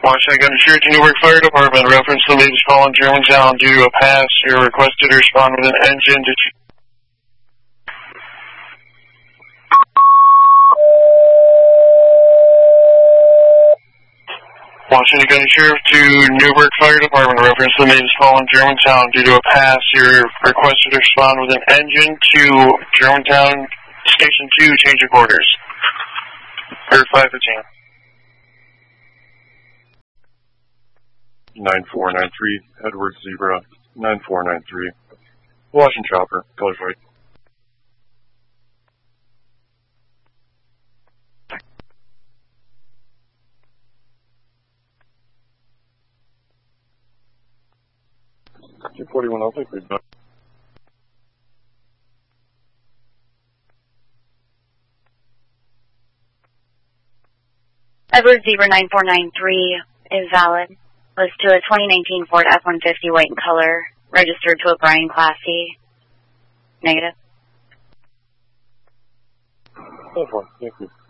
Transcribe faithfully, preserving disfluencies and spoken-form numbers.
Washington County Sheriff to Newark Fire Department. Reference the latest call in Germantown. Due to a pass, you're requested to respond with an engine to... Washington County Sheriff to Newark Fire Department. Reference the latest call in Germantown. Due to a pass, you're requested to respond with an engine to Germantown Station two. Change of quarters. Air five fifteen. nine four nine three, Edward Zebra, nine four nine three, Washington Chopper, color flight. two forty-one Alpha, please. Edward Zebra nine four nine three is valid. Was to a twenty nineteen Ford F one fifty white in color, registered to a Bryan Class C. Negative. Oh, thank you.